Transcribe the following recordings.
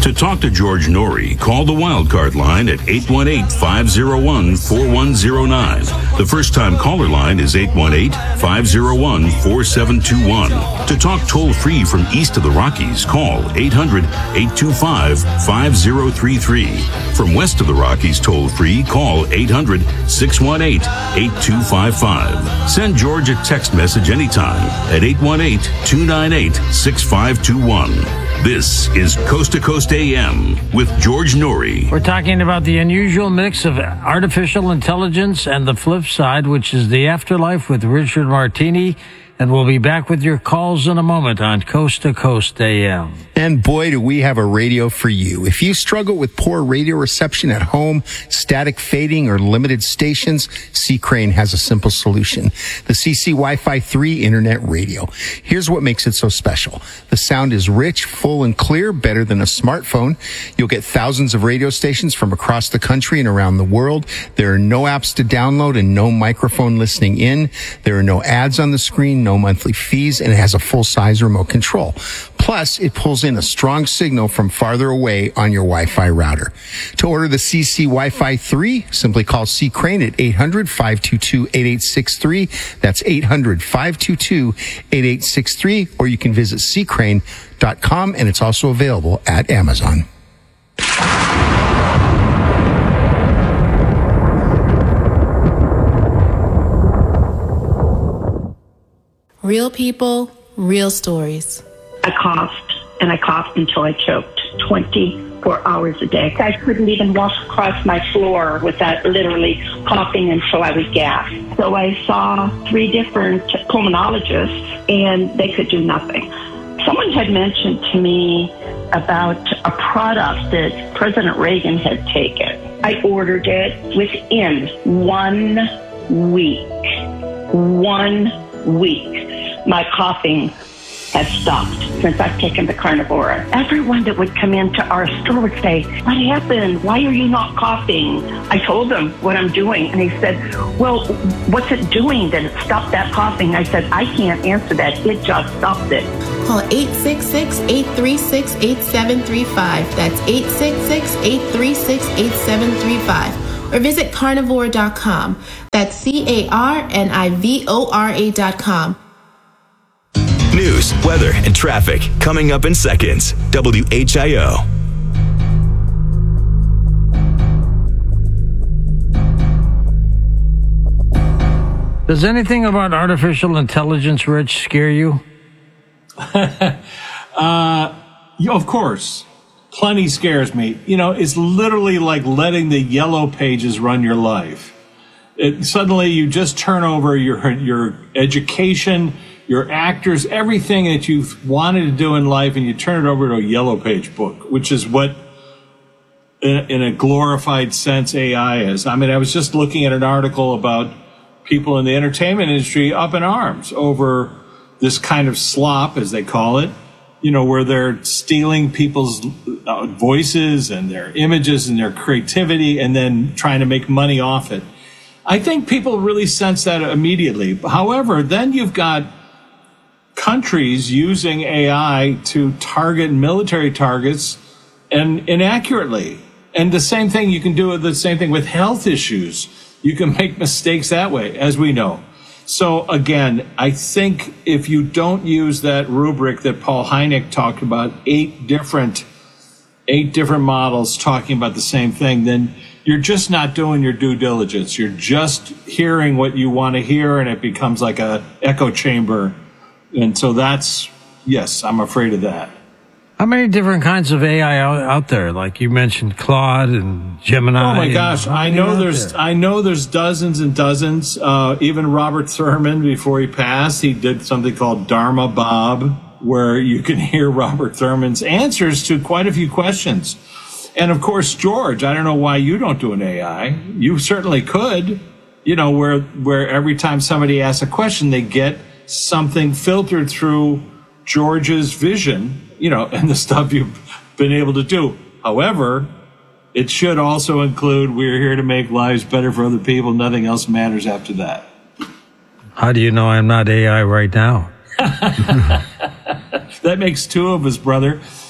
To talk to George Norrie, call the Wildcard line at 818-501-4109. The first-time caller line is 818-501-4721. To talk toll-free from east of the Rockies, call 800-825-5033. From west of the Rockies toll-free, call 800-618-8255. Send George a text message anytime at 818-298-6521. This is Coast to Coast AM with George Norrie. We're talking about the unusual mix of artificial intelligence and the flip side, which is the afterlife with Richard Martini. And we'll be back with your calls in a moment on Coast to Coast AM. And boy, do we have a radio for you. If you struggle with poor radio reception at home, static fading, or limited stations, C. Crane has a simple solution. The CC Wi-Fi 3 Internet Radio. Here's what makes it so special. The sound is rich, full, and clear, better than a smartphone. You'll get thousands of radio stations from across the country and around the world. There are no apps to download and no microphone listening in. There are no ads on the screen, no monthly fees, and it has a full-size remote control. Plus, it pulls in a strong signal from farther away on your Wi-Fi router. To order the CC Wi-Fi 3, simply call C. Crane at 800-522-8863. That's 800-522-8863, or you can visit ccrane.com, and it's also available at Amazon. Real people, real stories. I coughed until I choked 24 hours a day. I couldn't even walk across my floor without literally coughing until I would gasp. So I saw 3 different pulmonologists, and they could do nothing. Someone had mentioned to me about a product that President Reagan had taken. I ordered it within 1 week. 1 week. My coughing has stopped since I've taken the Carnivora. Everyone that would come into our store would say, "What happened? Why are you not coughing?" I told them what I'm doing, and he said, "Well, what's it doing that it stopped that coughing?" I said, "I can't answer that. It just stopped it." Call 866-836-8735. That's 866-836-8735. Or visit carnivore.com. That's CARNIVORA.com. News, weather, and traffic coming up in seconds. WHIO. Does anything about artificial intelligence, Rich, scare you? Of course. Plenty scares me. You know, it's literally like letting the yellow pages run your life. Suddenly you just turn over your education, your actors, everything that you've wanted to do in life, and you turn it over to a yellow page book, which is what, in a glorified sense, AI is. I mean, I was just looking at an article about people in the entertainment industry up in arms over this kind of slop, as they call it, you know, where they're stealing people's voices and their images and their creativity and then trying to make money off it. I think people really sense that immediately. However, then you've got countries using AI to target military targets and inaccurately. And the same thing, you can do the same thing with health issues. You can make mistakes that way, as we know. So again, I think if you don't use that rubric that Paul Hynek talked about, 8 different models talking about the same thing, then you're just not doing your due diligence. You're just hearing what you want to hear, and it becomes like a echo chamber. And so yes, I'm afraid of that. How many different kinds of AI out there? Like you mentioned Claude and Gemini. Oh my gosh, I know there's dozens and dozens. Even Robert Thurman, before he passed, he did something called Dharma Bob, where you can hear Robert Thurman's answers to quite a few questions. And of course, George, I don't know why you don't do an AI. You certainly could, you know, where every time somebody asks a question, they get something filtered through George's vision, you know, and the stuff you've been able to do. However, it should also include, we're here to make lives better for other people. Nothing else matters after that. How do you know I'm not AI right now? That makes 2 of us, brother.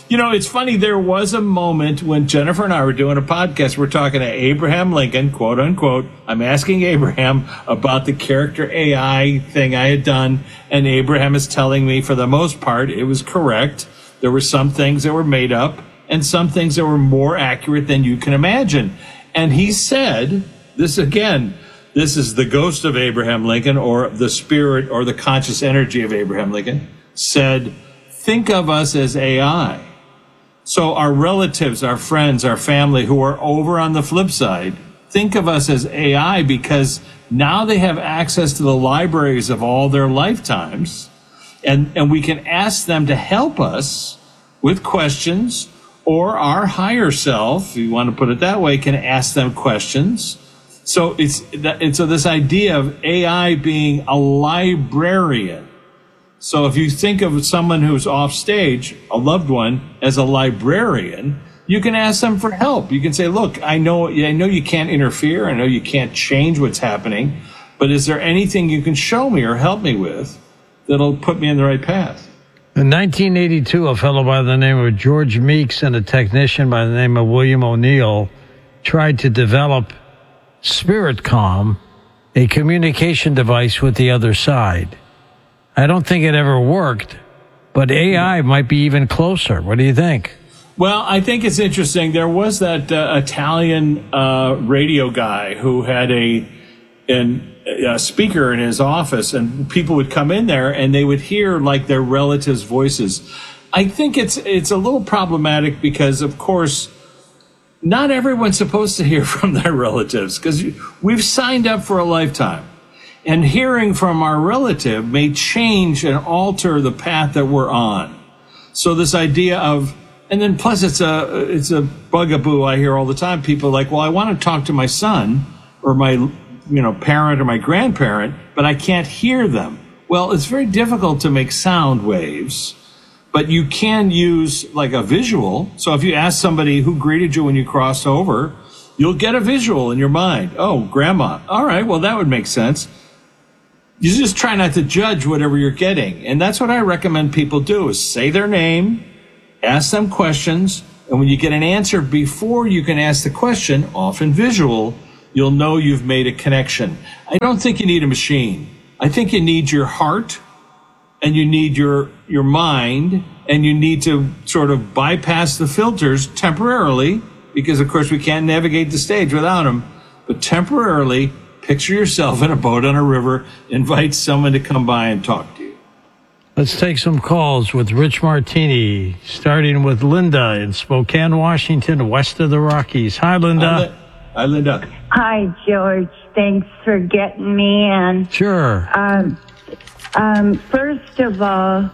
You know, it's funny. There was a moment when Jennifer and I were doing a podcast. We're talking to Abraham Lincoln, quote unquote. I'm asking Abraham about the character AI thing I had done. And Abraham is telling me, for the most part, it was correct. There were some things that were made up and some things that were more accurate than you can imagine. And he said, this again, this is the ghost of Abraham Lincoln, or the spirit or the conscious energy of Abraham Lincoln, said, think of us as AI. So our relatives, our friends, our family who are over on the flip side, think of us as AI, because now they have access to the libraries of all their lifetimes, and we can ask them to help us with questions, or our higher self, if you want to put it that way, can ask them questions. So so this idea of AI being a librarian. So if you think of someone who's off stage, a loved one, as a librarian, you can ask them for help. You can say, look, I know you can't interfere. I know you can't change what's happening, but is there anything you can show me or help me with that'll put me in the right path? In 1982, a fellow by the name of George Meeks and a technician by the name of William O'Neill tried to develop SpiritCom, a communication device with the other side. I don't think it ever worked, but AI might be even closer. What do you think? Well, I think it's interesting. There was that Italian radio guy who had a speaker in his office, and people would come in there and they would hear like their relatives' voices. I think it's a little problematic because, of course, not everyone's supposed to hear from their relatives, because we've signed up for a lifetime. And hearing from our relative may change and alter the path that we're on. So this idea of, and then plus it's a bugaboo I hear all the time. People are like, well, I want to talk to my son or my parent or my grandparent, but I can't hear them. Well, it's very difficult to make sound waves, but you can use like a visual. So if you ask somebody who greeted you when you crossed over, you'll get a visual in your mind. Oh, grandma. All right, well, that would make sense. You just try not to judge whatever you're getting. And that's what I recommend people do, is say their name, ask them questions, and when you get an answer before you can ask the question, often visual, you'll know you've made a connection. I don't think you need a machine. I think you need your heart, and you need your mind, and you need to sort of bypass the filters temporarily, because, of course, we can't navigate the stage without them, but temporarily picture yourself in a boat on a river, invite someone to come by and talk to you. Let's take some calls with Rich Martini, starting with Linda in Spokane, Washington, west of the Rockies. Hi, Linda. Hi, Linda. Hi, George. Thanks for getting me in. Sure. First of all,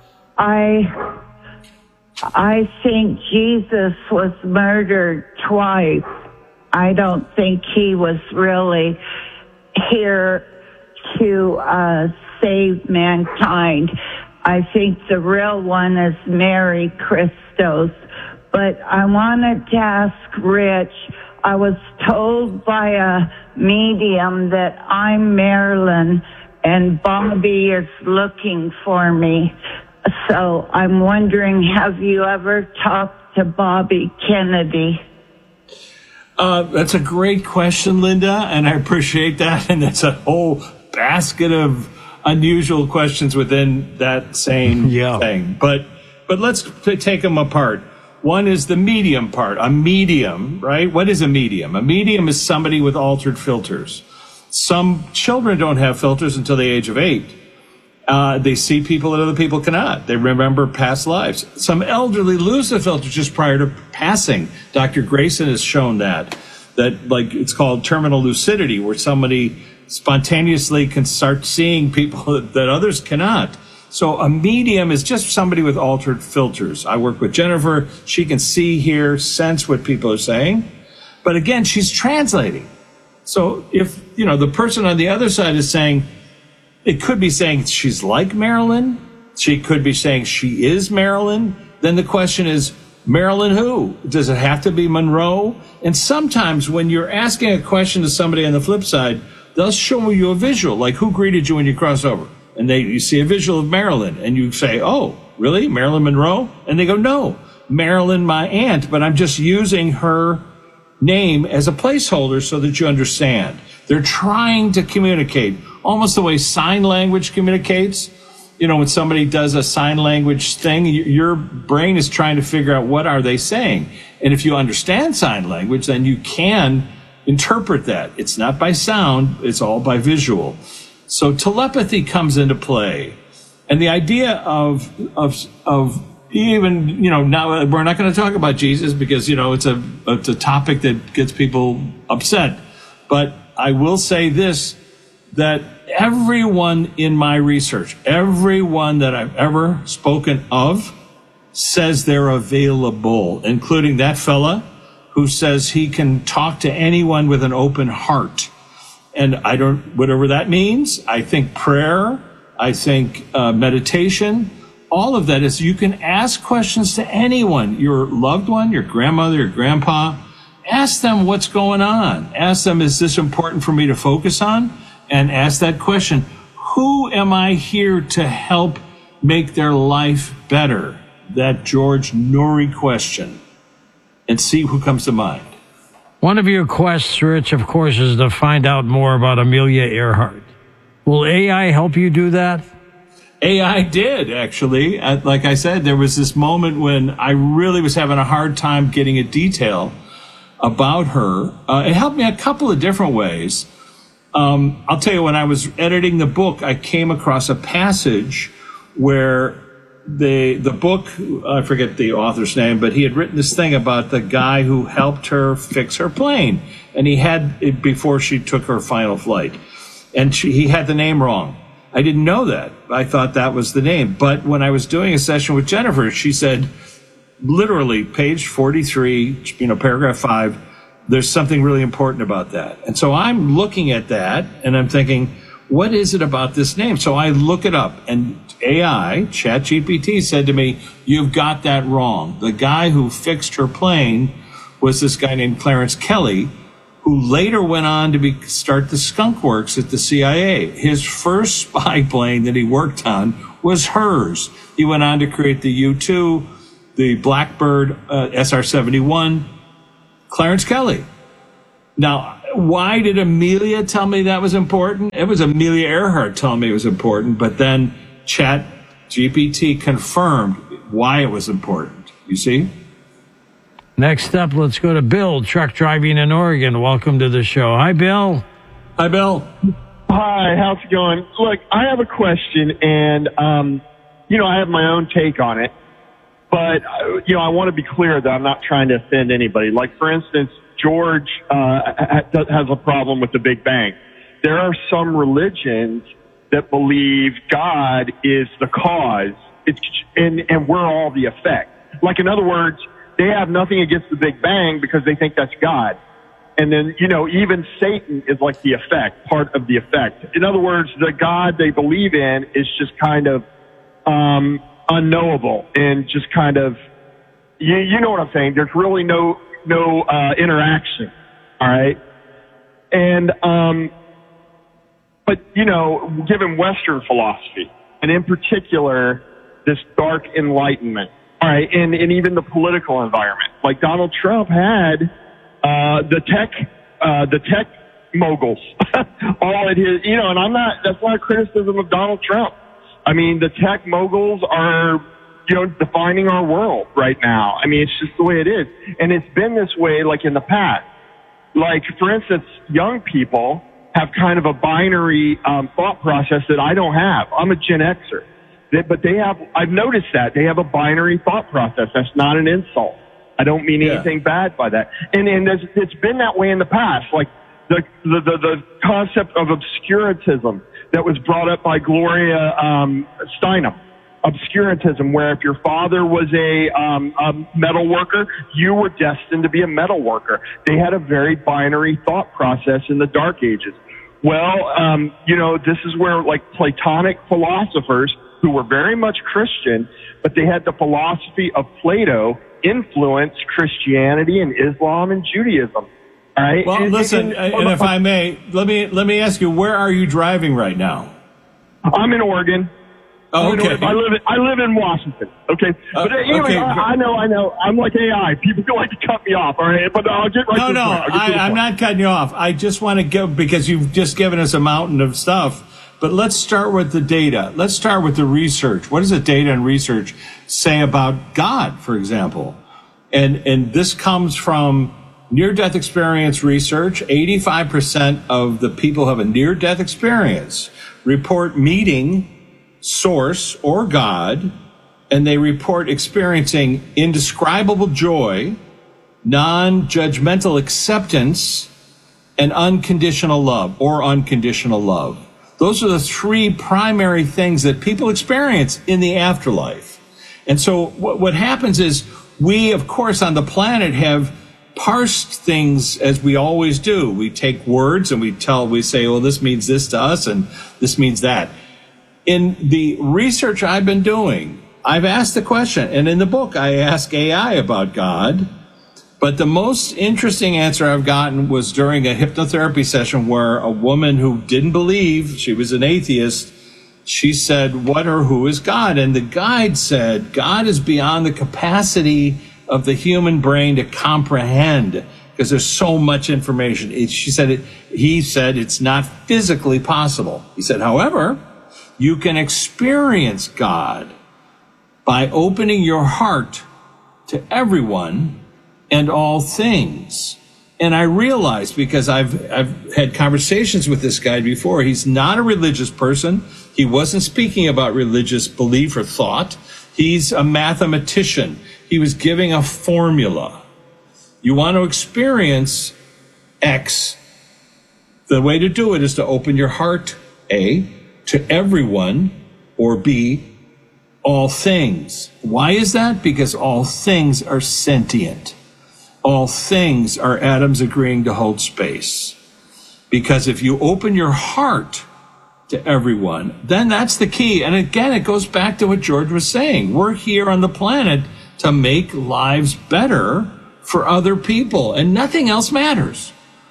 I think Jesus was murdered twice. I don't think he was really here to save mankind. I think the real one is Mary Christos. But I wanted to ask Rich, I was told by a medium that I'm Marilyn and Bobby is looking for me. So I'm wondering, have you ever talked to Bobby Kennedy? That's a great question, Linda, and I appreciate that. And that's a whole basket of unusual questions within that same thing. But let's take them apart. One is the medium part. A medium, right? What is a medium? A medium is somebody with altered filters. Some children don't have filters until the age of 8. They see people that other people cannot. They remember past lives. Some elderly lose the filter just prior to passing. Dr. Grayson has shown that like it's called terminal lucidity, where somebody spontaneously can start seeing people that others cannot. So a medium is just somebody with altered filters. I work with Jennifer. She can see, hear, sense what people are saying. But again, she's translating. So if, the person on the other side is saying, it could be saying she's like Marilyn. She could be saying she is Marilyn. Then the question is, Marilyn who? Does it have to be Monroe? And sometimes when you're asking a question to somebody on the flip side, they'll show you a visual, like who greeted you when you cross over? And you see a visual of Marilyn, and you say, oh, really? Marilyn Monroe? And they go, no. Marilyn, my aunt, but I'm just using her name as a placeholder so that you understand. They're trying to communicate, almost the way sign language communicates. You know, when somebody does a sign language thing, your brain is trying to figure out what are they saying. And if you understand sign language, then you can interpret that. It's not by sound, it's all by visual. So telepathy comes into play. And the idea of even, you know, now we're not going to talk about Jesus because, you know, it's a topic that gets people upset. But I will say this, that everyone in my research, everyone that I've ever spoken of says they're available, including that fella who says he can talk to anyone with an open heart. And whatever that means, I think prayer, I think meditation, all of that is you can ask questions to anyone, your loved one, your grandmother, your grandpa. Ask them what's going on. Ask them, is this important for me to focus on? And ask that question, who am I here to help make their life better? That George Noory question. And see who comes to mind. One of your quests, Rich, of course, is to find out more about Amelia Earhart. Will AI help you do that? AI did, actually. Like I said, there was this moment when I really was having a hard time getting a detail about her. It helped me a couple of different ways. I'll tell you, when I was editing the book, I came across a passage where the book, I forget the author's name, but he had written this thing about the guy who helped her fix her plane. And he had it before she took her final flight. And he had the name wrong. I didn't know that. I thought that was the name. But when I was doing a session with Jennifer, she said, literally, page 43, paragraph 5, there's something really important about that. And so I'm looking at that, and I'm thinking, what is it about this name? So I look it up, and AI, ChatGPT, said to me, you've got that wrong. The guy who fixed her plane was this guy named Clarence Kelly, who later went on to start the Skunk Works at the CIA. His first spy plane that he worked on was hers. He went on to create the U-2, the Blackbird SR-71, Clarence Kelly. Now, why did Amelia tell me that was important? It was Amelia Earhart telling me it was important, but then ChatGPT confirmed why it was important. You see? Next up, let's go to Bill, truck driving in Oregon. Welcome to the show. Hi, Bill. Hi, Bill. Hi, how's it going? Look, I have a question, and, I have my own take on it. But, I want to be clear that I'm not trying to offend anybody. Like, for instance, George has a problem with the Big Bang. There are some religions that believe God is the cause, and we're all the effect. Like, in other words, they have nothing against the Big Bang because they think that's God. And then, even Satan is like the effect, part of the effect. In other words, the God they believe in is just kind of unknowable and just kind of, you know what I'm saying? There's really no interaction. All right. And, but, given Western philosophy, and in particular, this dark enlightenment, all right, and even the political environment, like Donald Trump had, the tech moguls, all at his, and that's not a criticism of Donald Trump. I mean, the tech moguls are, defining our world right now. I mean, it's just the way it is. And it's been this way, like, in the past. Like, for instance, young people have kind of a binary thought process that I don't have. I'm a Gen Xer. But I've noticed that. They have a binary thought process. That's not an insult. I don't mean anything bad by that. And it's been that way in the past. Like, the concept of obscurantism that was brought up by Gloria Steinem. Obscurantism, where if your father was a metal worker, you were destined to be a metal worker. They had a very binary thought process in the Dark Ages. Well, this is where, like, Platonic philosophers who were very much Christian, but they had the philosophy of Plato influence Christianity and Islam and Judaism. All right? Well, listen, and if I may, let me ask you, where are you driving right now? I'm in Oregon. Oh, okay. I live in Washington. Okay. But anyway, okay. I know. I'm like AI. People like to cut me off. All right. But I'll get right to the point. I'm not cutting you off. I just want to give, because you've just given us a mountain of stuff. But let's start with the data. Let's start with the research. What does the data and research say about God, for example? And this comes from near-death experience research. 85% of the people who have a near-death experience report meeting Source or God, and they report experiencing indescribable joy, non-judgmental acceptance, and unconditional love or unconditional love. Those are the three primary things that people experience in the afterlife. And so what happens is we, of course, on the planet have parsed things as we always do. We take words and we say, well, this means this to us and this means that. In the research I've been doing, I've asked the question, and in the book I ask AI about God, but the most interesting answer I've gotten was during a hypnotherapy session where a woman who didn't believe, she was an atheist, she said, what or who is God? And the guide said, God is beyond the capacity of the human brain to comprehend, because there's so much information. He said it's not physically possible. He said, however, you can experience God by opening your heart to everyone and all things. And I realized, because I've had conversations with this guy before, he's not a religious person. He wasn't speaking about religious belief or thought. He's a mathematician. He was giving a formula. You want to experience X. The way to do it is to open your heart, A, to everyone, or B, all things. Why is that? Because all things are sentient. All things are atoms agreeing to hold space. Because if you open your heart to everyone, then that's the key. And again, it goes back to what George was saying. We're here on the planet to make lives better for other people, and nothing else matters.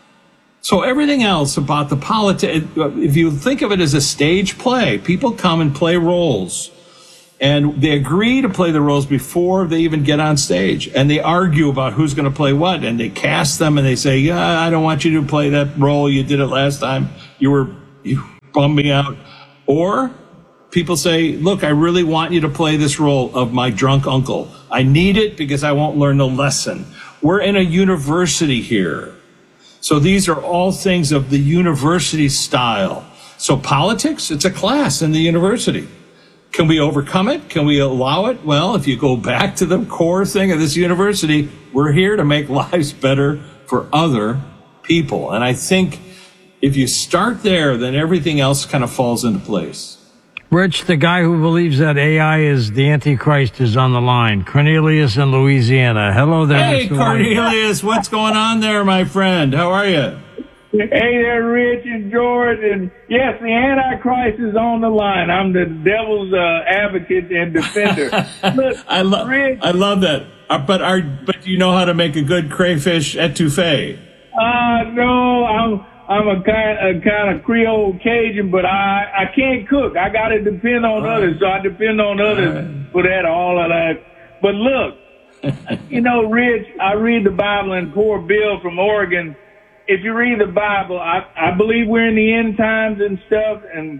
So everything else about the politics, if you think of it as a stage play, people come and play roles. And they agree to play the roles before they even get on stage. And they argue about who's going to play what. And they cast them and they say, yeah, I don't want you to play that role. You did it last time. You bummed me out. Or people say, look, I really want you to play this role of my drunk uncle. I need it because I won't learn the lesson. We're in a university here. So these are all things of the university style. So politics, it's a class in the university. Can we overcome it? Can we allow it? Well, if you go back to the core thing of this university, we're here to make lives better for other people. And I think if you start there, then everything else kind of falls into place. Rich, the guy who believes that AI is the Antichrist, is on the line. Cornelius in Louisiana. Hello there, Hey, Mr. Cornelius, what's going on there, my friend? How are you? Hey there, Rich and George, and yes, the Antichrist is on the line. I'm the devil's advocate and defender. Look, I love that. But you know how to make a good crayfish etouffee? No, I'm a kind of Creole Cajun, but I can't cook. I got to depend on others, so I depend on others for that, all of that. But look, you know, Rich, I read the Bible, and poor Bill from Oregon. If you read the Bible, I believe we're in the end times and stuff, and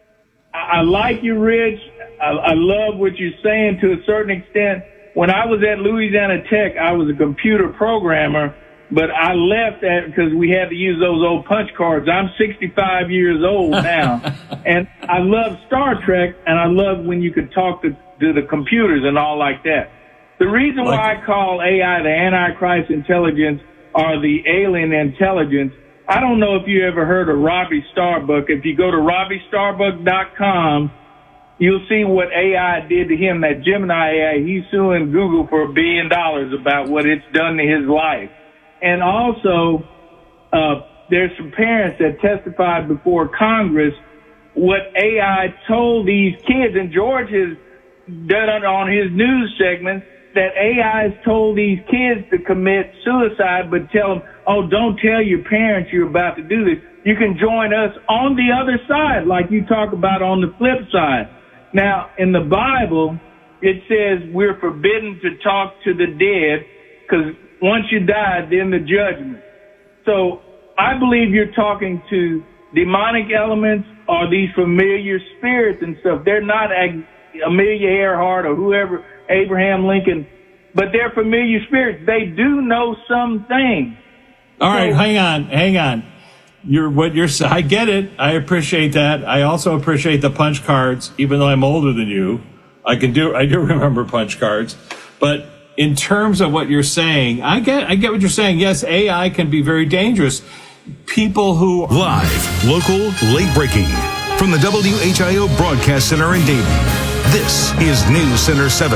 I like you, Rich. I love what you're saying to a certain extent. When I was at Louisiana Tech, I was a computer programmer, but I left that because we had to use those old punch cards. I'm 65 years old now, and I love Star Trek, and I love when you could talk to the computers and all like that. The reason why I call AI the Antichrist intelligence or the alien intelligence, I don't know if you ever heard of Robbie Starbuck. If you go to RobbieStarbuck.com, you'll see what AI did to him, that Gemini AI. He's suing Google for $1 billion about what it's done to his life. And also, there's some parents that testified before Congress what AI told these kids, and George has done it on his news segment, that AI has told these kids to commit suicide, but tell them, oh, don't tell your parents you're about to do this. You can join us on the other side, like you talk about on the flip side. Now, in the Bible, it says we're forbidden to talk to the dead because once you die, then the judgment. So I believe you're talking to demonic elements or these familiar spirits and stuff. They're not Amelia Earhart or whoever, Abraham Lincoln, but they're familiar spirits. They do know some things. All right, hang on. I get it. I appreciate that. I also appreciate the punch cards, even though I'm older than you. I do remember punch cards. But in terms of what you're saying, I get what you're saying. Yes, AI can be very dangerous. People who are Live, local, late breaking. From the WHIO Broadcast Center in Dayton, this is News Center 7.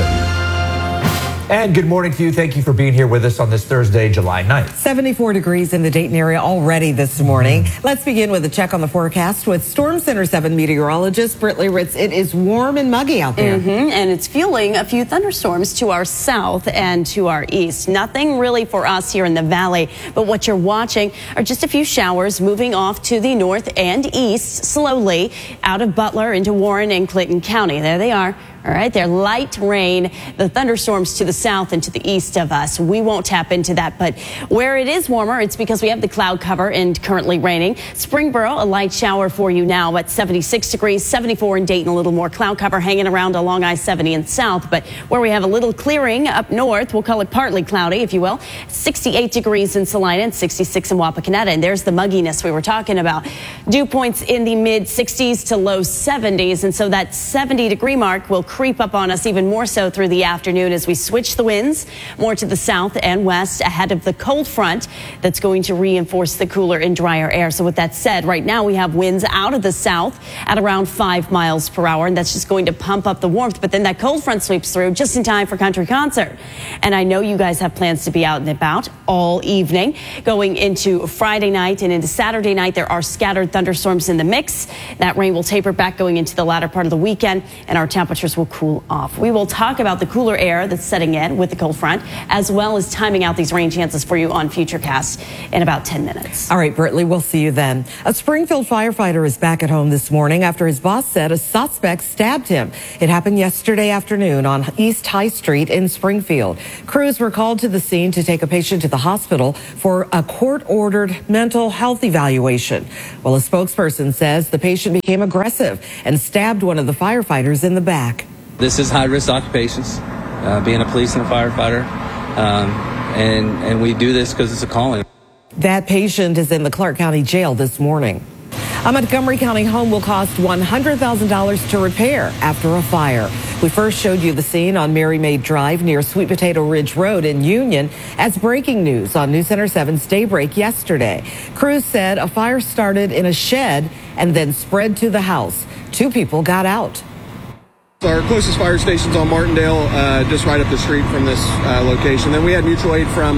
And good morning to you. Thank you for being here with us on this Thursday, July 9th. 74 degrees in the Dayton area already this morning. Let's begin with a check on the forecast with Storm Center 7 meteorologist Britley Ritz. It is warm and muggy out there. And it's fueling a few thunderstorms to our south and to our east. Nothing really for us here in the valley, but what you're watching are just a few showers moving off to the north and east slowly out of Butler into Warren and Clinton County. There they are. All right, they're light rain, the thunderstorms to the south and to the east of us. We won't tap into that, but where it is warmer, it's because we have the cloud cover and currently raining. Springboro, a light shower for you now at 76 degrees, 74 in Dayton, a little more cloud cover hanging around along I-70 and south, but where we have a little clearing up north, we'll call it partly cloudy, if you will. 68 degrees in Salina and 66 in Wapakoneta, and there's the mugginess we were talking about. Dew points in the mid-60s to low 70s, and so that 70-degree mark will creep up on us even more so through the afternoon as we switch the winds more to the south and west ahead of the cold front that's going to reinforce the cooler and drier air. So with that said, right now we have winds out of the south at around 5 miles per hour, and that's just going to pump up the warmth. But then that cold front sweeps through just in time for country concert. And I know you guys have plans to be out and about all evening. Going into Friday night and into Saturday night, there are scattered thunderstorms in the mix. That rain will taper back going into the latter part of the weekend, and our temperatures will cool off. We will talk about the cooler air that's setting in with the cold front, as well as timing out these rain chances for you on Futurecast in about 10 minutes. All right, Britley, we'll see you then. A Springfield firefighter is back at home this morning after his boss said a suspect stabbed him. It happened yesterday afternoon on East High Street in Springfield. Crews were called to the scene to take a patient to the hospital for a court-ordered mental health evaluation. Well, a spokesperson says the patient became aggressive and stabbed one of the firefighters in the back. This is high-risk occupations, being a police and a firefighter, and we do this because it's a calling. That patient is in the Clark County Jail this morning. A Montgomery County home will cost $100,000 to repair after a fire. We first showed you the scene on Mary Maid Drive near Sweet Potato Ridge Road in Union as breaking news on News Center 7's Daybreak yesterday. Crews said a fire started in a shed and then spread to the house. 2 people got out. Our closest fire station's on Martindale, just right up the street from this location. Then we had mutual aid from,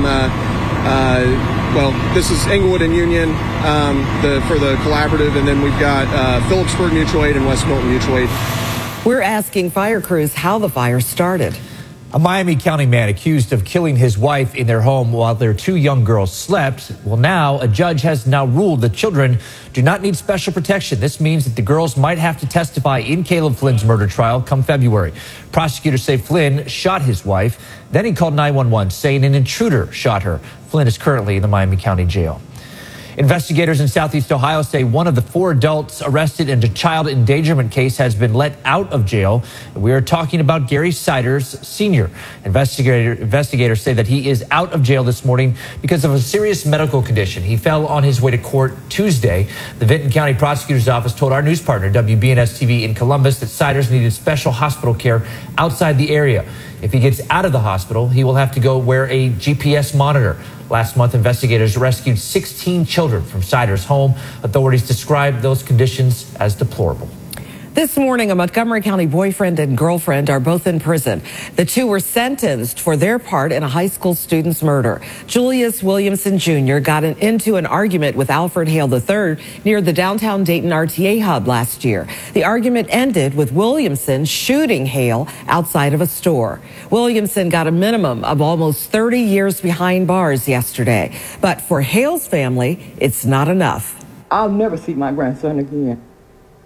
this is Englewood and Union for the collaborative, and then we've got Phillipsburg Mutual Aid and West Milton Mutual Aid. We're asking fire crews how the fire started. A Miami County man accused of killing his wife in their home while their 2 young girls slept. Well, now a judge has now ruled that children do not need special protection. This means that the girls might have to testify in Caleb Flynn's murder trial come February. Prosecutors say Flynn shot his wife. Then he called 911 saying an intruder shot her. Flynn is currently in the Miami County Jail. Investigators in Southeast Ohio say one of the 4 adults arrested in a child endangerment case has been let out of jail. We are talking about Gary Siders, Sr. Investigators say that he is out of jail this morning because of a serious medical condition. He fell on his way to court Tuesday. The Vinton County Prosecutor's Office told our news partner, WBNS-TV in Columbus, that Siders needed special hospital care outside the area. If he gets out of the hospital, he will have to go wear a GPS monitor. Last month, investigators rescued 16 children from Siders' home. Authorities described those conditions as deplorable. This morning, a Montgomery County boyfriend and girlfriend are both in prison. The 2 were sentenced for their part in a high school student's murder. Julius Williamson Jr. got into an argument with Alfred Hale III near the downtown Dayton RTA hub last year. The argument ended with Williamson shooting Hale outside of a store. Williamson got a minimum of almost 30 years behind bars yesterday. But for Hale's family, it's not enough. I'll never see my grandson again.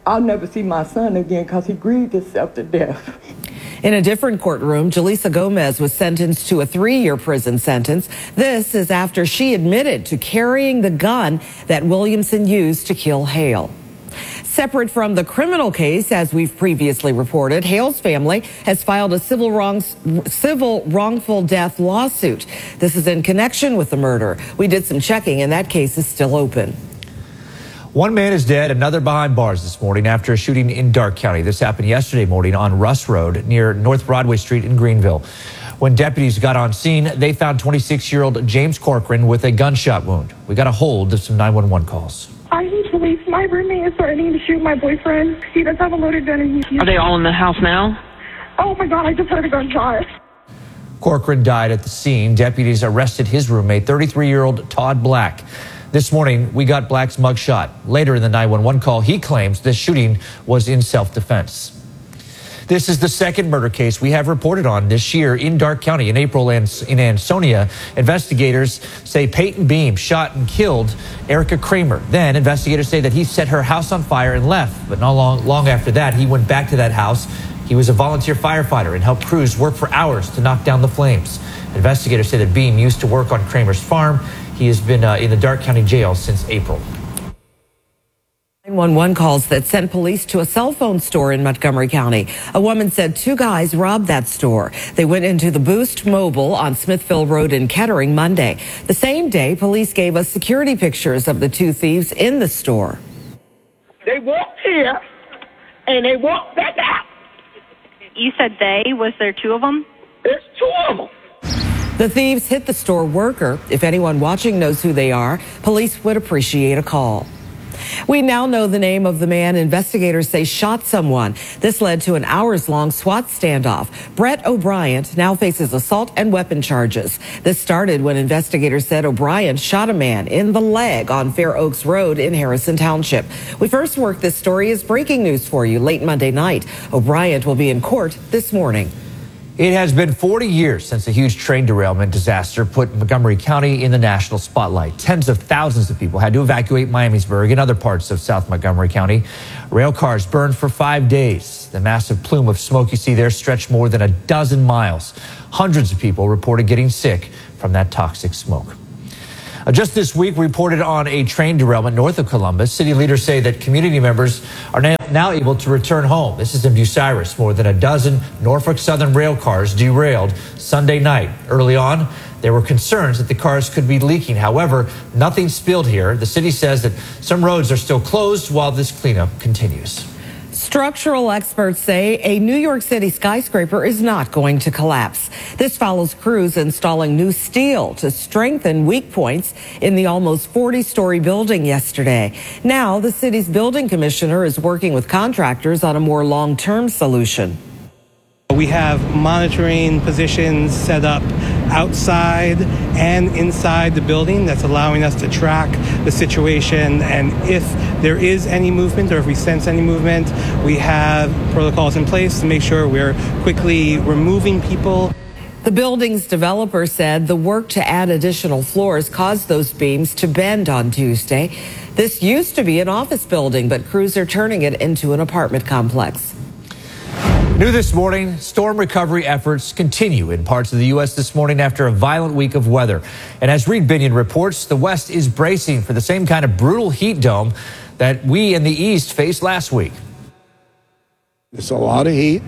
I'll never see my son again because he grieved himself to death. In a different courtroom, Jaleesa Gomez was sentenced to a 3-year prison sentence. This is after she admitted to carrying the gun that Williamson used to kill Hale. Separate from the criminal case, as we've previously reported, Hale's family has filed a civil wrongful death lawsuit. This is in connection with the murder. We did some checking, and that case is still open. One man is dead, another behind bars this morning after a shooting in Darke County. This happened yesterday morning on Russ Road near North Broadway Street in Greenville. When deputies got on scene, they found 26-year-old James Corcoran with a gunshot wound. We got a hold of some 911 calls. I need police. My roommate is threatening to shoot my boyfriend. He does have a loaded gun. Are they all in the house now? Oh my God, I just heard a gunshot. Corcoran died at the scene. Deputies arrested his roommate, 33-year-old Todd Black. This morning, we got Black's mugshot. Later in the 911 call, he claims the shooting was in self-defense. This is the second murder case we have reported on this year in Darke County. In April in Ansonia, investigators say Peyton Beam shot and killed Erica Kramer. Then investigators say that he set her house on fire and left. But not long after that, he went back to that house. He was a volunteer firefighter and helped crews work for hours to knock down the flames. Investigators say that Beam used to work on Kramer's farm. He has been in the Darke County jail since April. 911 calls that sent police to a cell phone store in Montgomery County. A woman said 2 guys robbed that store. They went into the Boost Mobile on Smithville Road in Kettering Monday. The same day, police gave us security pictures of the 2 thieves in the store. They walked here and they walked back out. You said they? Was there 2 of them? There's 2 of them. The thieves hit the store worker. If anyone watching knows who they are, police would appreciate a call. We now know the name of the man investigators say shot someone. This led to an hours-long SWAT standoff. Brett O'Brien now faces assault and weapon charges. This started when investigators said O'Brien shot a man in the leg on Fair Oaks Road in Harrison Township. We first worked this story as breaking news for you late Monday night. O'Brien will be in court this morning. It has been 40 years since a huge train derailment disaster put Montgomery County in the national spotlight. Tens of thousands of people had to evacuate Miamisburg and other parts of South Montgomery County. Rail cars burned for 5 days. The massive plume of smoke you see there stretched more than a dozen miles. Hundreds of people reported getting sick from that toxic smoke. Just this week, we reported on a train derailment north of Columbus. City leaders say that community members are now able to return home. This is in Bucyrus. More than a dozen Norfolk Southern rail cars derailed Sunday night. Early on, there were concerns that the cars could be leaking. However, nothing spilled here. The city says that some roads are still closed while this cleanup continues. Structural experts say a New York City skyscraper is not going to collapse. This follows crews installing new steel to strengthen weak points in the almost 40-story building yesterday. Now, the city's building commissioner is working with contractors on a more long-term solution. We have monitoring positions set up outside and inside the building that's allowing us to track the situation. And if there is any movement or if we sense any movement, we have protocols in place to make sure we're quickly removing people. The building's developer said the work to add additional floors caused those beams to bend on Tuesday. This used to be an office building, but crews are turning it into an apartment complex. New this morning, storm recovery efforts continue in parts of the U.S. this morning after a violent week of weather. And as Reed Binion reports, the West is bracing for the same kind of brutal heat dome that we in the East faced last week. It's a lot of heat.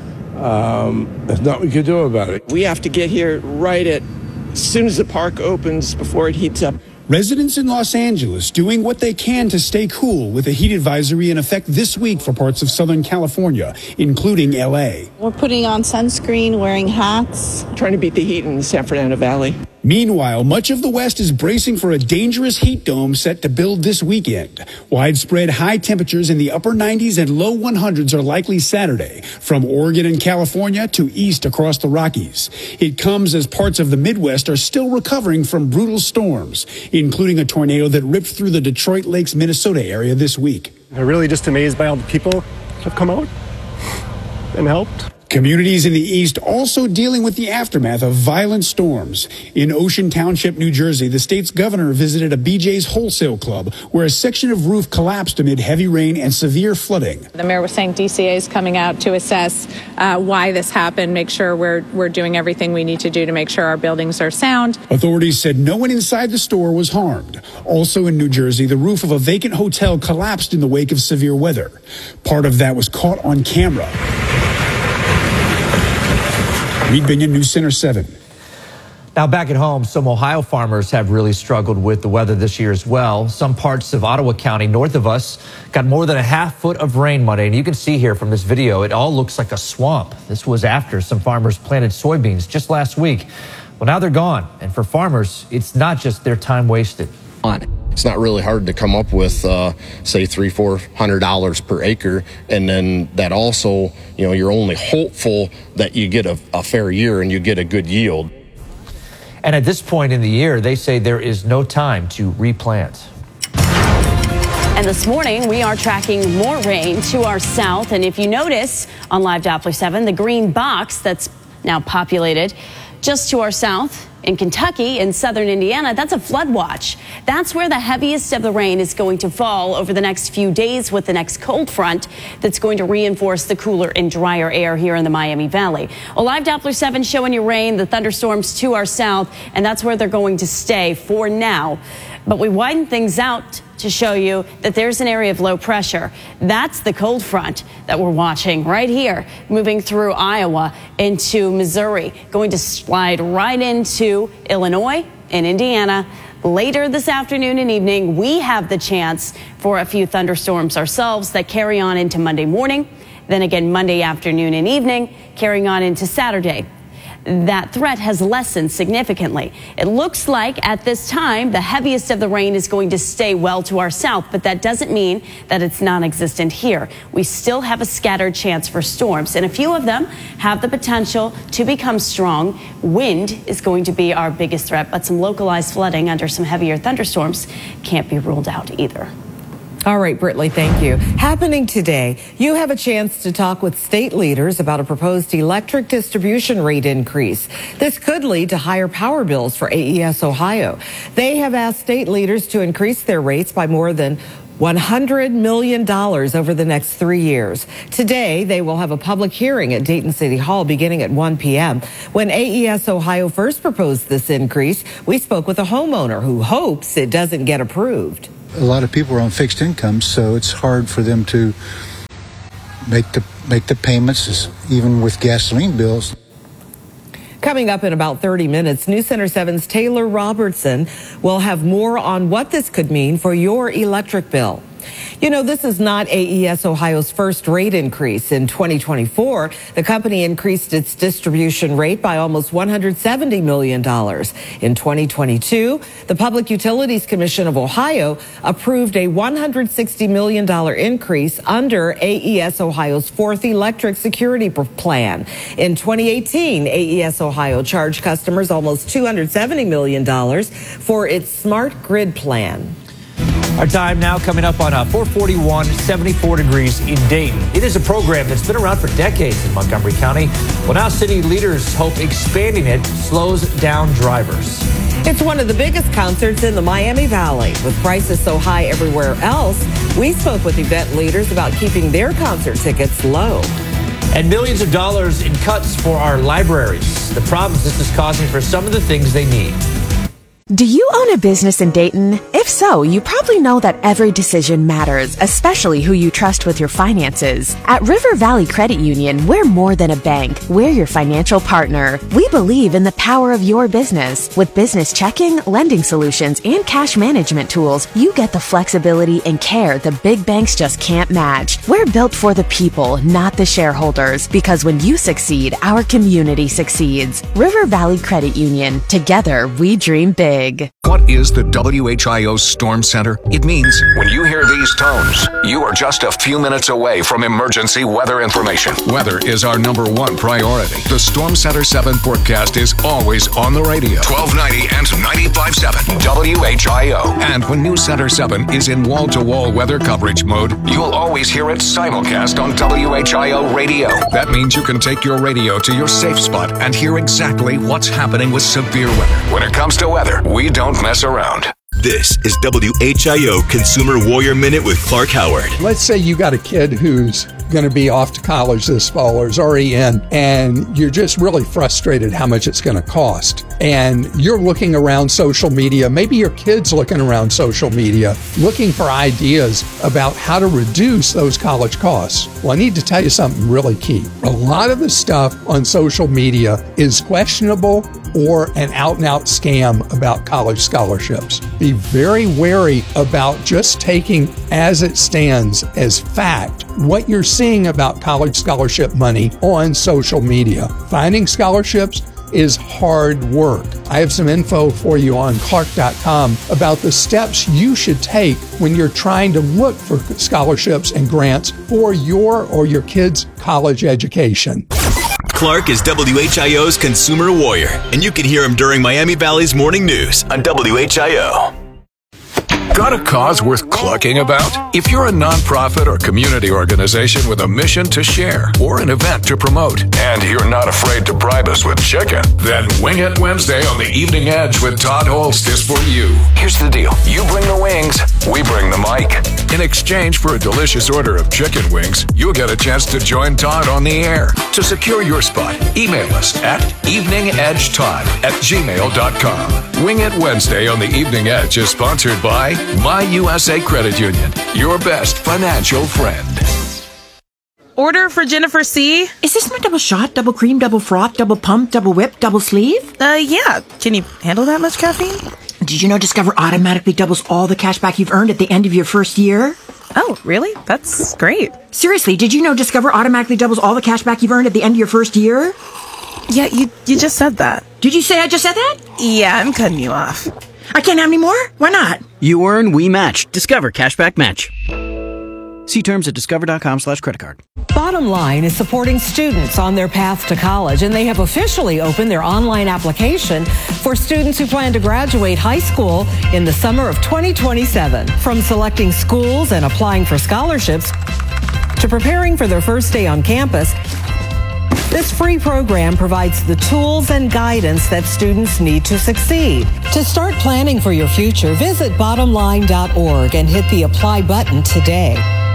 There's nothing we can do about it. We have to get here right as soon as the park opens before it heats up. Residents in Los Angeles doing what they can to stay cool with a heat advisory in effect this week for parts of Southern California, including L.A. We're putting on sunscreen, wearing hats. Trying to beat the heat in the San Fernando Valley. Meanwhile, much of the West is bracing for a dangerous heat dome set to build this weekend. Widespread high temperatures in the upper 90s and low 100s are likely Saturday, from Oregon and California to east across the Rockies. It comes as parts of the Midwest are still recovering from brutal storms, including a tornado that ripped through the Detroit Lakes, Minnesota area this week. I'm really just amazed by all the people that have come out and helped. Communities in the east also dealing with the aftermath of violent storms. In Ocean Township, New Jersey, the state's governor visited a BJ's wholesale club where a section of roof collapsed amid heavy rain and severe flooding. The mayor was saying DCA is coming out to assess why this happened, make sure we're doing everything we need to do to make sure our buildings are sound. Authorities said no one inside the store was harmed. Also in New Jersey, the roof of a vacant hotel collapsed in the wake of severe weather. Part of that was caught on camera. Reed Binion, News Center 7. Now back at home, some Ohio farmers have really struggled with the weather this year as well. Some parts of Ottawa County north of us got more than a half foot of rain Monday. And you can see here from this video, it all looks like a swamp. This was after some farmers planted soybeans just last week. Well, now they're gone. And for farmers, it's not just their time wasted. It's not really hard to come up with, say, $300-400 per acre. And then that also, you're only hopeful that you get a fair year and you get a good yield. And at this point in the year, they say there is no time to replant. And this morning, we are tracking more rain to our south. And if you notice on Live Doppler 7, the green box that's now populated just to our south in Kentucky and southern Indiana, that's a flood watch. That's where the heaviest of the rain is going to fall over the next few days with the next cold front that's going to reinforce the cooler and drier air here in the Miami Valley. Well, Live Doppler 7 showing you rain, the thunderstorms to our south, and that's where they're going to stay for now. But we widen things out to show you that there's an area of low pressure. That's the cold front that we're watching right here, moving through Iowa into Missouri, going to slide right into Illinois and Indiana. Later this afternoon and evening, we have the chance for a few thunderstorms ourselves that carry on into Monday morning, then again Monday afternoon and evening, carrying on into Saturday. That threat has lessened significantly. It looks like at this time, the heaviest of the rain is going to stay well to our south, but that doesn't mean that it's non-existent here. We still have a scattered chance for storms, and a few of them have the potential to become strong. Wind is going to be our biggest threat, but some localized flooding under some heavier thunderstorms can't be ruled out either. All right, Britley, thank you. Happening today, you have a chance to talk with state leaders about a proposed electric distribution rate increase. This could lead to higher power bills for AES Ohio. They have asked state leaders to increase their rates by more than $100 million over the next 3 years. Today, they will have a public hearing at Dayton City Hall beginning at 1 p.m. When AES Ohio first proposed this increase, we spoke with a homeowner who hopes it doesn't get approved. A lot of people are on fixed incomes, so it's hard for them to make the payments, even with gasoline bills. Coming up in about 30 minutes, News Center 7's Taylor Robertson will have more on what this could mean for your electric bill. You know, this is not AES Ohio's first rate increase. In 2024, the company increased its distribution rate by almost $170 million. In 2022, the Public Utilities Commission of Ohio approved a $160 million increase under AES Ohio's fourth electric security plan. In 2018, AES Ohio charged customers almost $270 million for its smart grid plan. Our time now coming up on 441, 74 degrees in Dayton. It is a program that's been around for decades in Montgomery County. Well, now city leaders hope expanding it slows down drivers. It's one of the biggest concerts in the Miami Valley. With prices so high everywhere else, we spoke with event leaders about keeping their concert tickets low. And millions of dollars in cuts for our libraries. The problems this is causing for some of the things they need. Do you own a business in Dayton? If so, you probably know that every decision matters, especially who you trust with your finances. At River Valley Credit Union, we're more than a bank. We're your financial partner. We believe in the power of your business. With business checking, lending solutions, and cash management tools, you get the flexibility and care the big banks just can't match. We're built for the people, not the shareholders, because when you succeed, our community succeeds. River Valley Credit Union. Together, we dream big. big. What is the WHIO Storm Center? It means when you hear these tones, you are just a few minutes away from emergency weather information. Weather is our number one priority. The Storm Center 7 forecast is always on the radio. 1290 and 95.7 WHIO. And when News Center 7 is in wall-to-wall weather coverage mode, you'll always hear it simulcast on WHIO radio. That means you can take your radio to your safe spot and hear exactly what's happening with severe weather. When it comes to weather, we don't mess around. This is WHIO Consumer Warrior Minute with Clark Howard. Let's say you got a kid who's going to be off to college this fall or is already in, and you're just really frustrated how much it's going to cost. And you're looking around social media, maybe your kid's looking around social media, looking for ideas about how to reduce those college costs. Well, I need to tell you something really key. A lot of the stuff on social media is questionable or an out-and-out scam about college scholarships. Be very wary about just taking as it stands as fact what you're seeing about college scholarship money on social media. Finding scholarships is hard work. I have some info for you on Clark.com about the steps you should take when you're trying to look for scholarships and grants for your or your kid's college education. Clark is WHIO's Consumer Warrior, and you can hear him during Miami Valley's Morning News on WHIO. Got a cause worth clucking about? If you're a nonprofit or community organization with a mission to share or an event to promote, and you're not afraid to bribe us with chicken, then Wing It Wednesday on the Evening Edge with Todd Holst is for you. Here's the deal. You bring the wings, we bring the mic. In exchange for a delicious order of chicken wings, you'll get a chance to join Todd on the air. To secure your spot, email us at eveningedgetodd@gmail.com. Wing It Wednesday on the Evening Edge is sponsored by My USA Credit Union, your best financial friend. Order for Jennifer C. Is this my double shot, double cream, double froth, double pump, double whip, double sleeve? Yeah. Can you handle that much caffeine? Did you know Discover automatically doubles all the cash back you've earned at the end of your first year? Oh, really? That's great. Seriously, did you know Discover automatically doubles all the cash back you've earned at the end of your first year? Yeah, you just said that. Did you say I just said that? Yeah, I'm cutting you off. I can't have any more? Why not? You earn, we match. Discover Cashback Match. See terms at discover.com/creditcard. Bottom Line is supporting students on their path to college, and they have officially opened their online application for students who plan to graduate high school in the summer of 2027. From selecting schools and applying for scholarships to preparing for their first day on campus, this free program provides the tools and guidance that students need to succeed. To start planning for your future, visit bottomline.org and hit the apply button today.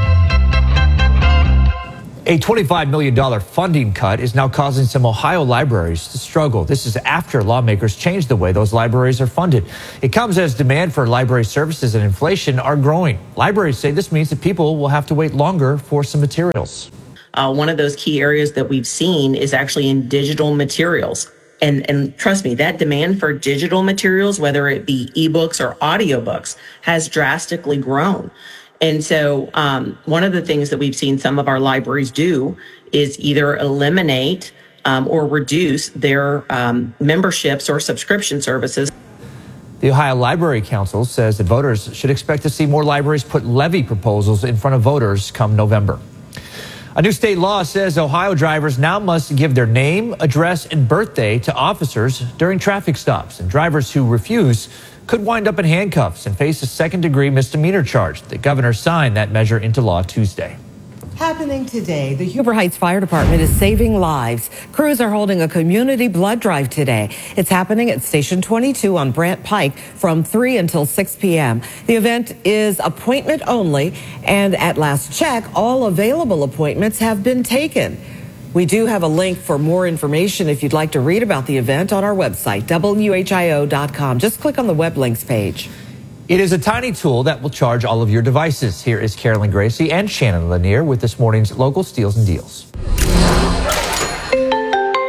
A $25 million funding cut is now causing some Ohio libraries to struggle. This is after lawmakers changed the way those libraries are funded. It comes as demand for library services and inflation are growing. Libraries say this means that people will have to wait longer for some materials. One of those key areas that we've seen is actually in digital materials. And trust me, that demand for digital materials, whether it be ebooks or audiobooks, has drastically grown. And so one of the things that we've seen some of our libraries do is either eliminate or reduce their memberships or subscription services. The Ohio Library Council says that voters should expect to see more libraries put levy proposals in front of voters come November. A new state law says Ohio drivers now must give their name, address, and birthday to officers during traffic stops. And drivers who refuse could wind up in handcuffs and face a second-degree misdemeanor charge. The governor signed that measure into law Tuesday. Happening today, the Huber Heights Fire Department is saving lives. Crews are holding a community blood drive today. It's happening at Station 22 on Brant Pike from 3 until 6 p.m. The event is appointment only, and at last check, all available appointments have been taken. We do have a link for more information if you'd like to read about the event on our website, WHIO.com. Just click on the web links page. It is a tiny tool that will charge all of your devices. Here is Carolyn Gracie and Shannon Lanier with this morning's local steals and deals.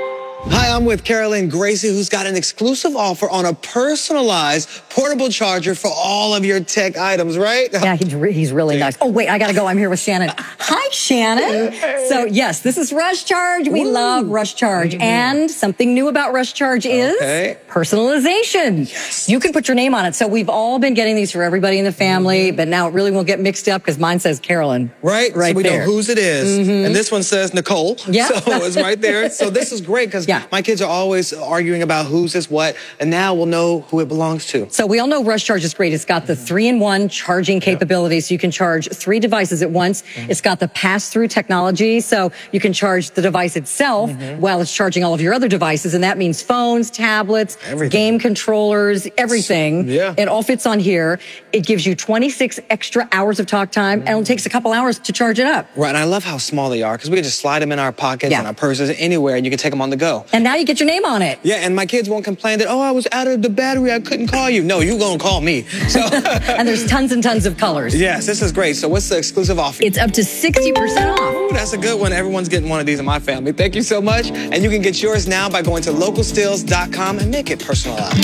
Hi, I'm with Carolyn Gracie, who's got an exclusive offer on a personalized portable charger for all of your tech items, right? Yeah, he's really nice. Oh, wait, I got to go. I'm here with Shannon. Hi, Shannon. So, yes, this is Rush Charge. We love Rush Charge. And something new about Rush Charge is personalization. Yes. You can put your name on it. So we've all been getting these for everybody in the family, but now it really won't get mixed up because mine says Carolyn. Right so we there. Know whose it is. And this one says Nicole. Yeah. So it's right there. So this is great because my kids are always arguing about whose is what, and now we'll know who it belongs to. So we all know Rush Charge is great. It's got the 3-in-1 charging capability, so you can charge 3 devices at once. It's got the pass-through technology, so you can charge the device itself while it's charging all of your other devices, and that means phones, tablets, game controllers, everything. It all fits on here. It gives you 26 extra hours of talk time, and it takes a couple hours to charge it up. Right, and I love how small they are because we can just slide them in our pockets and our purses anywhere, and you can take them on the go. And now you get your name on it. Yeah, and my kids won't complain that, I was out of the battery, I couldn't call you. No, you're going to call me. So and there's tons and tons of colors. Yes, this is great. So what's the exclusive offer? It's up to 60% off. Ooh, that's a good one. Everyone's getting one of these in my family. Thank you so much. And you can get yours now by going to localstills.com and make it personalized.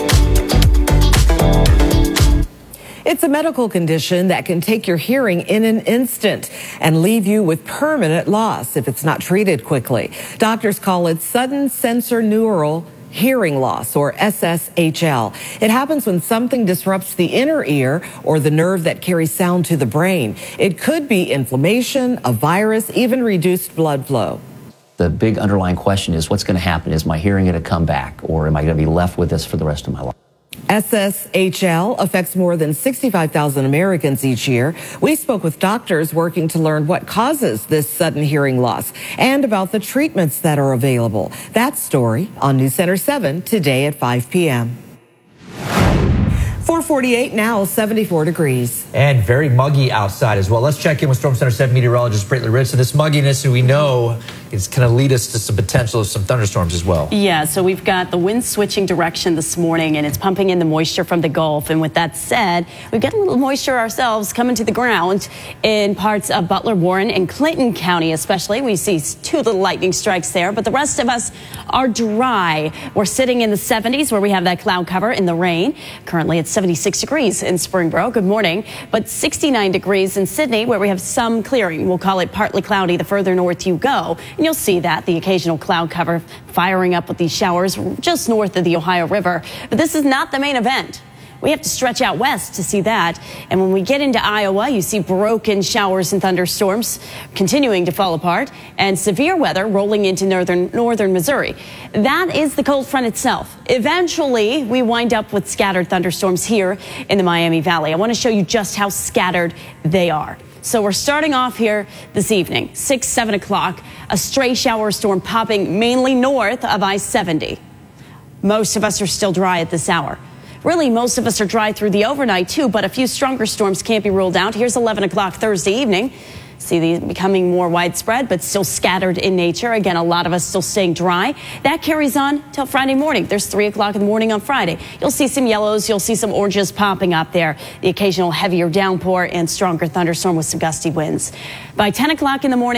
It's a medical condition that can take your hearing in an instant and leave you with permanent loss if it's not treated quickly. Doctors call it sudden sensorineural hearing loss, or SSHL. It happens when something disrupts the inner ear or the nerve that carries sound to the brain. It could be inflammation, a virus, even reduced blood flow. The big underlying question is, what's going to happen? Is my hearing going to come back, or am I going to be left with this for the rest of my life? SSHL affects more than 65,000 Americans each year. We spoke with doctors working to learn what causes this sudden hearing loss and about the treatments that are available. That story on News Center 7 today at 5 p.m. 4:48 now, 74 degrees. And very muggy outside as well. Let's check in with Storm Center 7 meteorologist Brittany Ritz. So this mugginess, we know, is going to lead us to some potential of some thunderstorms as well. Yeah, so we've got the wind switching direction this morning, and it's pumping in the moisture from the Gulf. And with that said, we've got a little moisture ourselves coming to the ground in parts of Butler, Warren, and Clinton County especially. We see 2 little lightning strikes there, but the rest of us are dry. We're sitting in the 70s where we have that cloud cover in the rain. Currently it's 76 degrees in Springboro. Good morning. But 69 degrees in Sydney where we have some clearing. We'll call it partly cloudy the further north you go. And you'll see that, the occasional cloud cover firing up with these showers just north of the Ohio River. But this is not the main event. We have to stretch out west to see that. And when we get into Iowa, you see broken showers and thunderstorms continuing to fall apart and severe weather rolling into northern Missouri. That is the cold front itself. Eventually, we wind up with scattered thunderstorms here in the Miami Valley. I want to show you just how scattered they are. So we're starting off here this evening, 6, 7 o'clock, a stray shower storm popping mainly north of I-70. Most of us are still dry at this hour. Really, most of us are dry through the overnight, too, but a few stronger storms can't be ruled out. Here's 11 o'clock Thursday evening. See these becoming more widespread, but still scattered in nature. Again, a lot of us still staying dry. That carries on till Friday morning. There's 3 o'clock in the morning on Friday. You'll see some yellows. You'll see some oranges popping up there. The occasional heavier downpour and stronger thunderstorm with some gusty winds. By 10 o'clock in the morning,